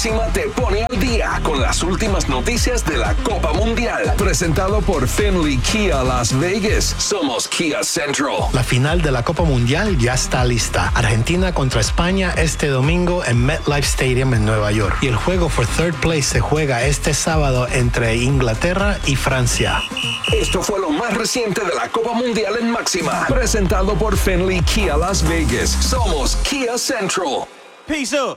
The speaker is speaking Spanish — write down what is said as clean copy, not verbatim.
Máxima te pone al día con las últimas noticias de la Copa Mundial. Presentado por Finley Kia Las Vegas. Somos Kia Central. La final de la Copa Mundial ya está lista. Argentina contra España este domingo en MetLife Stadium en Nueva York. Y el juego for third place se juega este sábado entre Inglaterra y Francia. Esto fue lo más reciente de la Copa Mundial en Máxima. Presentado por Finley Kia Las Vegas. Somos Kia Central. Peace up.